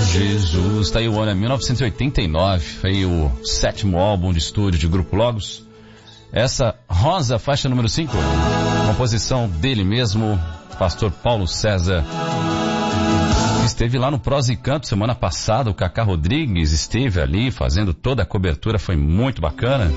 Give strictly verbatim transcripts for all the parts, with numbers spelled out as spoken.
Jesus. Tá aí o ano é mil novecentos e oitenta e nove, foi o sétimo álbum de estúdio de Grupo Logos. Essa Rosa, faixa número cinco, composição dele mesmo, pastor Paulo César. Esteve lá no Prosa e Canto semana passada, o Cacá Rodrigues esteve ali fazendo toda a cobertura, foi muito bacana.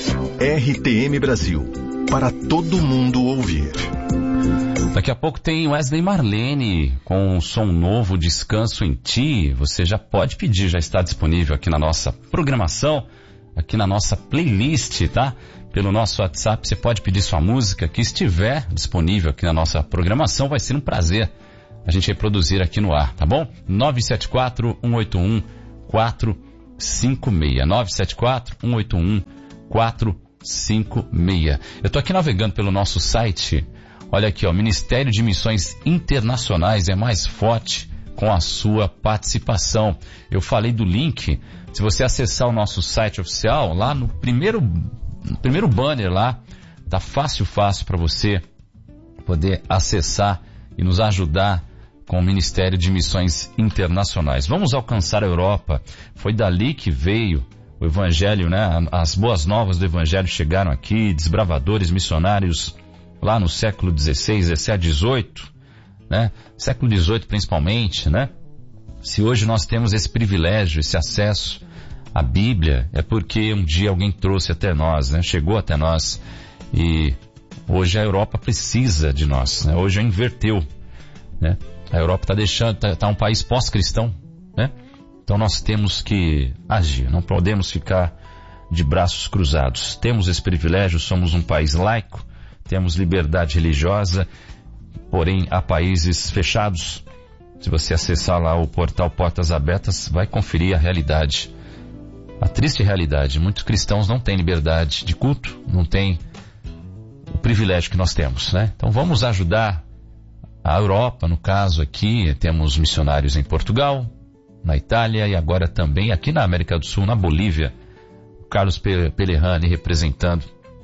R T M Brasil, para todo mundo ouvir. Daqui a pouco tem Wesley Marlene com um som novo, Descanso em Ti. Você já pode pedir, já está disponível aqui na nossa programação, aqui na nossa playlist, tá? Pelo nosso WhatsApp, você pode pedir sua música que estiver disponível aqui na nossa programação. Vai ser um prazer a gente reproduzir aqui no ar, tá bom? nove sete quatro, um oito um, quatro cinco seis. nove sete quatro, um oito um, quatro cinco seis. Eu tô aqui navegando pelo nosso site. Olha aqui, ó, Ministério de Missões Internacionais é mais forte com a sua participação. Eu falei do link. Se você acessar o nosso site oficial, lá no primeiro, no primeiro banner lá, tá fácil, fácil para você poder acessar e nos ajudar com o Ministério de Missões Internacionais. Vamos alcançar a Europa. Foi dali que veio o Evangelho, né? As boas novas do Evangelho chegaram aqui, desbravadores, missionários, lá no século dezesseis, dezessete, dezoito, né? Século dezoito principalmente, né? Se hoje nós temos esse privilégio, esse acesso à Bíblia, é porque um dia alguém trouxe até nós, né? Chegou até nós. E hoje a Europa precisa de nós, né? Hoje inverteu, né? A Europa está deixando, está tá um país pós-cristão, né? Então nós temos que agir, não podemos ficar de braços cruzados. Temos esse privilégio, somos um país laico, temos liberdade religiosa, porém há países fechados. Se você acessar lá o portal Portas Abertas, vai conferir a realidade, a triste realidade. Muitos cristãos não têm liberdade de culto, não têm o privilégio que nós temos, né? Então vamos ajudar a Europa, no caso aqui, temos missionários em Portugal, na Itália e agora também aqui na América do Sul, na Bolívia, o Carlos Pelerrani representando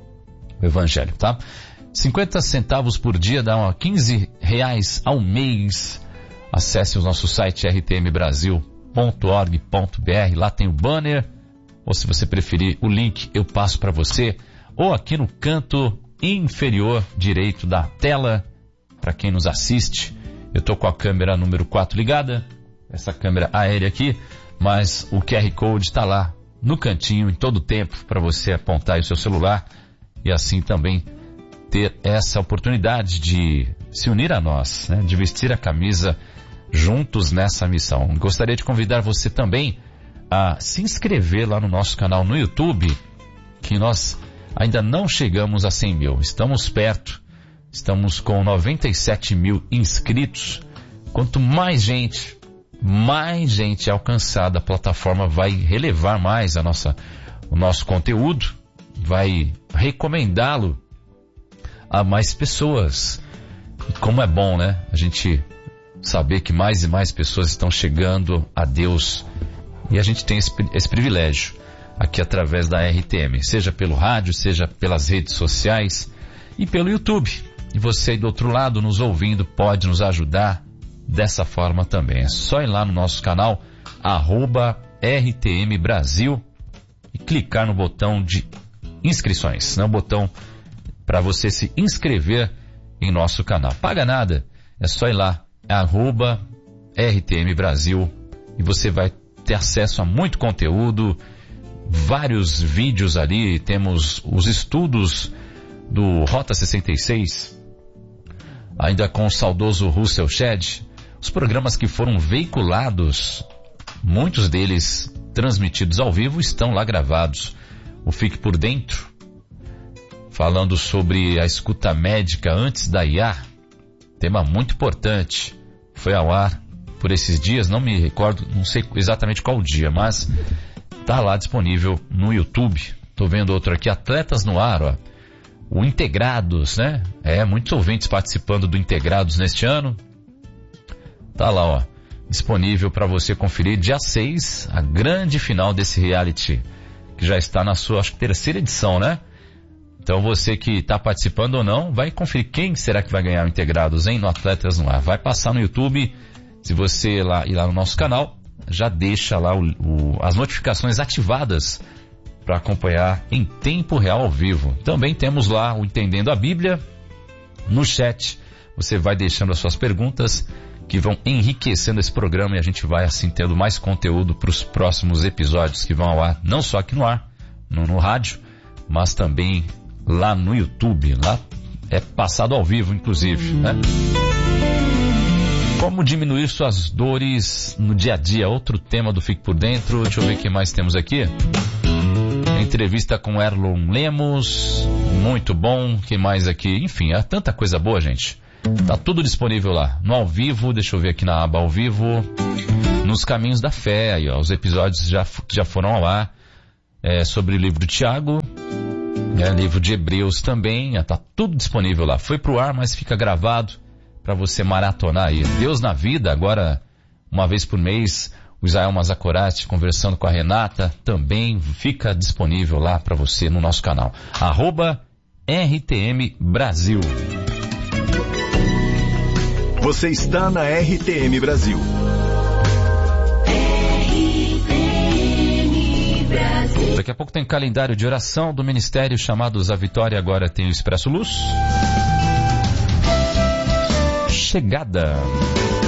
o Evangelho, tá? cinquenta centavos por dia dá quinze reais ao mês. Acesse o nosso site r t m brasil ponto org ponto b r, lá tem o banner, ou se você preferir o link eu passo para você, ou aqui no canto inferior direito da tela, para quem nos assiste. Eu estou com a câmera número quatro ligada, essa câmera aérea aqui, mas o Q R Code está lá no cantinho em todo o tempo para você apontar aí o seu celular e assim também ter essa oportunidade de se unir a nós, né? De vestir a camisa juntos nessa missão. Gostaria de convidar você também a se inscrever lá no nosso canal no YouTube, que nós ainda não chegamos a cem mil, estamos perto. Estamos com noventa e sete mil inscritos. Quanto mais gente, mais gente alcançada, a plataforma vai relevar mais a nossa, o nosso conteúdo, vai recomendá-lo a mais pessoas. E como é bom, né? A gente saber que mais e mais pessoas estão chegando a Deus. E a gente tem esse, esse privilégio aqui através da R T M, seja pelo rádio, seja pelas redes sociais e pelo YouTube. E você aí do outro lado nos ouvindo pode nos ajudar dessa forma também. É só ir lá no nosso canal arroba R T M Brasil e clicar no botão de inscrições, né? O botão para você se inscrever em nosso canal. Paga nada, é só ir lá arroba R T M Brasil e você vai ter acesso a muito conteúdo, vários vídeos ali. Temos os estudos do Rota sessenta e seis, ainda com o saudoso Russell Shedd, os programas que foram veiculados, muitos deles transmitidos ao vivo, estão lá gravados. O Fique por Dentro, falando sobre a escuta médica antes da I A, tema muito importante, foi ao ar por esses dias, não me recordo, não sei exatamente qual dia, mas tá lá disponível no YouTube. Tô vendo outro aqui, Atletas no Ar, ó. O Integrados, né? É, muitos ouvintes participando do Integrados neste ano. Tá lá, ó, disponível para você conferir dia seis, a grande final desse reality, que já está na sua, acho que terceira edição, né? Então você que está participando ou não, vai conferir quem será que vai ganhar o Integrados, hein? No Atletas no Ar. Vai passar no YouTube, se você lá, ir lá no nosso canal, já deixa lá o, o, as notificações ativadas para acompanhar em tempo real ao vivo. Também temos lá o Entendendo a Bíblia no chat. Você vai deixando as suas perguntas que vão enriquecendo esse programa e a gente vai assim tendo mais conteúdo para os próximos episódios que vão ao ar, não só aqui no ar, no, no rádio, mas também lá no YouTube. Lá é passado ao vivo, inclusive, né? Como diminuir suas dores no dia a dia? Outro tema do Fique por Dentro. Deixa eu ver o que mais temos aqui. Entrevista com Erlon Lemos. Muito bom. O que mais aqui? Enfim, há tanta coisa boa, gente. Tá tudo disponível lá. No ao vivo, deixa eu ver aqui na aba ao vivo. Nos Caminhos da Fé. Aí, ó, os episódios já, já foram ao ar. É, sobre o livro de Tiago. É, livro de Hebreus também. Tá tudo disponível lá. Foi pro ar, mas fica gravado para você maratonar aí. Deus na Vida, agora uma vez por mês, o Israel Mazakorati conversando com a Renata, também fica disponível lá para você no nosso canal. Arroba R T M Brasil. Você está na R T M Brasil. R T M Brasil. Daqui a pouco tem calendário de oração do Ministério Chamados à Vitória, agora tem o Expresso Luz. Chegada.